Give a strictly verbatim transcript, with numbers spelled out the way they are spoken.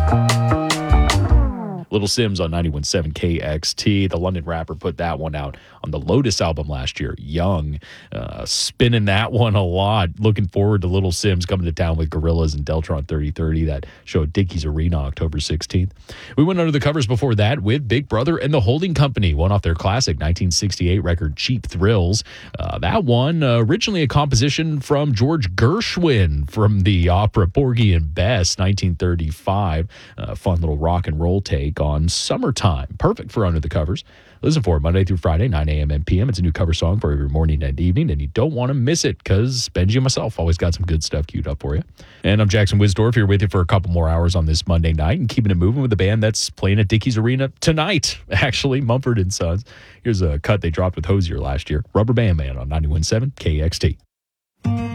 Little Sims on ninety-one point seven K X T. The London rapper put that one out on the Lotus album last year. Young, uh, spinning that one a lot. Looking forward to Little Sims coming to town with Gorillaz and Deltron thirty thirty. That show at Dickies Arena October sixteenth. We went under the covers before that with Big Brother and the Holding Company, one off their classic nineteen sixty-eight record Cheap Thrills. Uh, that one, uh, originally a composition from George Gershwin from the opera Porgy and Bess, nineteen thirty-five. Uh, fun little rock and roll take on Summertime. Perfect for Under the Covers. Listen for it Monday through Friday, nine a.m. and p m. It's a new cover song for every morning and evening, and you don't want to miss it because Benji and myself always got some good stuff queued up for you. And I'm Jackson Wisdorf here with you for a couple more hours on this Monday night and keeping it moving with the band that's playing at Dickies Arena tonight, actually, Mumford and Sons. Here's a cut they dropped with Hozier last year, Rubber Band Man on ninety-one point seven K X T.